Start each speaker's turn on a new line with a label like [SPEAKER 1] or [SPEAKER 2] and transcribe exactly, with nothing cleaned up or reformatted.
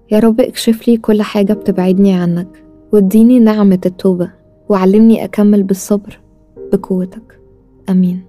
[SPEAKER 1] يا رب اكشف لي كل حاجة بتبعدني عنك، واديني نعمة التوبة، وعلمني أكمل بالصبر بقوتك. آمين.